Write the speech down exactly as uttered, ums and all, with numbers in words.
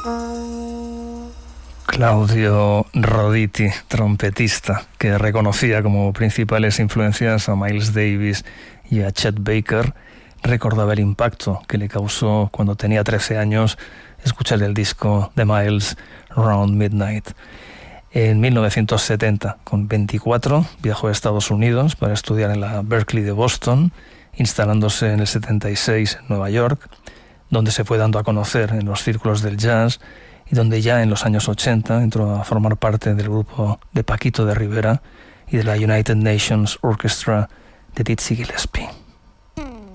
Claudio Roditi, trompetista, que reconocía como principales influencias a Miles Davis y a Chet Baker, recordaba el impacto que le causó cuando tenía trece años escuchar el disco de Miles, Round Midnight. En mil novecientos setenta, con veinticuatro, viajó a Estados Unidos para estudiar en la Berklee de Boston, instalándose en el setenta y seis en Nueva York, donde se fue dando a conocer en los círculos del jazz y donde ya en los años ochenta entró a formar parte del grupo de Paquito de Rivera y de la United Nations Orchestra de Dizzy Gillespie.